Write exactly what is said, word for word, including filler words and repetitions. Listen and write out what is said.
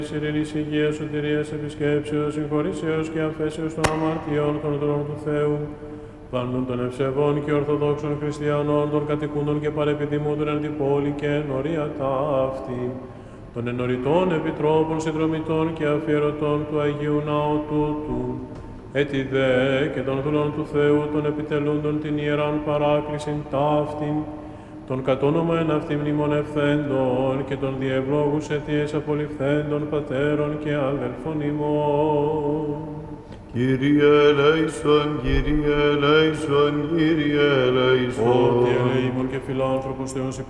ειρήνης, υγείας, σωτηρίας, επισκέψεως, συγχωρήσεως και αφέσεως των αμαρτιών των δρόμων του Θεού, πάντων των ευσεβών και ορθοδόξων χριστιανών, των κατοικούντων και παρεπιδημούντων εν την πόλη και ενωρία ταύτη, των ενωρητών επιτρόπων, συνδρομητών και αφιερωτών του Αγίου Ναού τούτου, έτι δε και των δούλων του Θεού, των επιτελούντων την ιεράν παράκλησιν ταύτην, των κατόνομα εν αυτή μνημονευθέντων και των διευλόγους αιτίες απολυφθέντων πατέρων και αδελφών ημών. Κύριε ελέησον, Κύριε ελέησον, Κύριε ελέησον. Ότι ελεήμων και φιλάνθρωπος Θεός